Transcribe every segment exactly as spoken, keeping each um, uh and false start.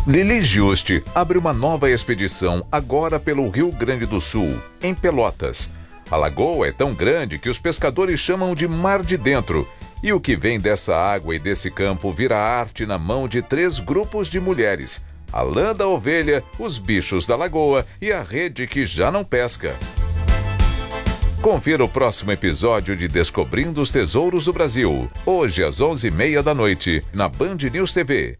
Lili Juste abre uma nova expedição agora pelo Rio Grande do Sul, em Pelotas. A lagoa é tão grande que os pescadores chamam de Mar de Dentro. E o que vem dessa água e desse campo vira arte na mão de três grupos de mulheres: a lã da ovelha, os bichos da lagoa e a rede que já não pesca. Confira o próximo episódio de Descobrindo os Tesouros do Brasil, hoje às onze e meia da noite, na Band News T V.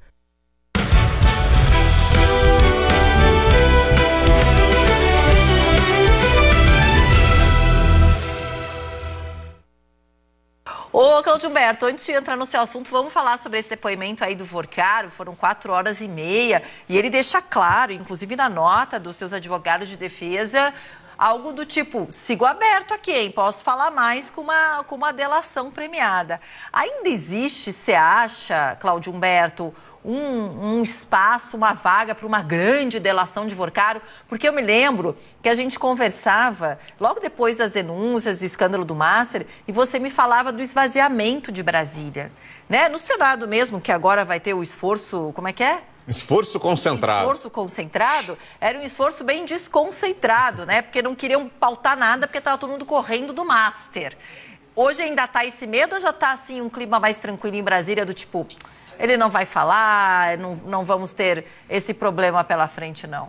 Ô, Claudio Humberto, antes de entrar no seu assunto, vamos falar sobre esse depoimento aí do Vorcaro. Foram quatro horas e meia e ele deixa claro, inclusive na nota dos seus advogados de defesa, algo do tipo: sigo aberto aqui, hein? Posso falar mais com uma, com uma delação premiada. Ainda existe, você acha, Claudio Humberto, Um, um espaço, uma vaga para uma grande delação de Vorcaro? Porque eu me lembro que a gente conversava logo depois das denúncias do escândalo do Master e você me falava do esvaziamento de Brasília, né? No Senado mesmo, que agora vai ter o esforço, como é que é? Esforço concentrado. Esforço concentrado, era um esforço bem desconcentrado, né? Porque não queriam pautar nada, porque estava todo mundo correndo do Master. Hoje ainda está esse medo ou já está assim um clima mais tranquilo em Brasília, do tipo: ele não vai falar, não, não vamos ter esse problema pela frente, não?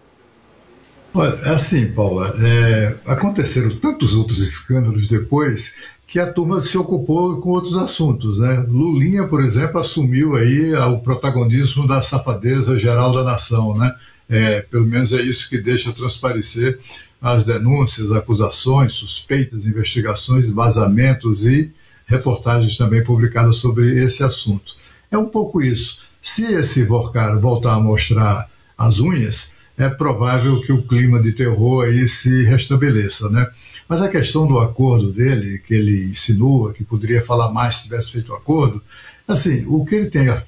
Olha, assim, Paula, é, aconteceram tantos outros escândalos depois que a turma se ocupou com outros assuntos, né? Lulinha, por exemplo, assumiu aí o protagonismo da safadeza geral da nação, né? É, pelo menos é isso que deixa transparecer as denúncias, acusações, suspeitas, investigações, vazamentos e reportagens também publicadas sobre esse assunto. É um pouco isso. Se esse Vorcaro voltar a mostrar as unhas, é provável que o clima de terror aí se restabeleça, né? Mas a questão do acordo dele, que ele insinua que poderia falar mais se tivesse feito o acordo, assim, o que ele tem, é,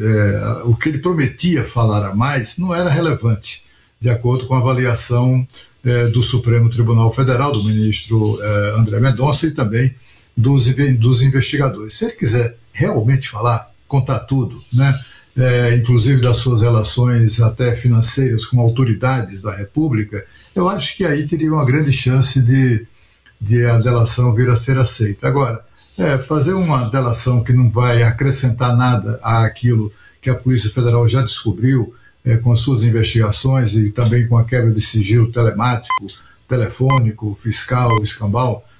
o que ele prometia falar a mais não era relevante, de acordo com a avaliação é, do Supremo Tribunal Federal, do ministro é, André Mendonça e também dos, dos investigadores. Se ele quiser realmente falar, contar tudo, né? É, inclusive das suas relações até financeiras com autoridades da República, eu acho que aí teria uma grande chance de, de a delação vir a ser aceita. Agora, é, fazer uma delação que não vai acrescentar nada àquilo que a Polícia Federal já descobriu é, com as suas investigações e também com a quebra de sigilo telemático, telefônico, fiscal, escambau,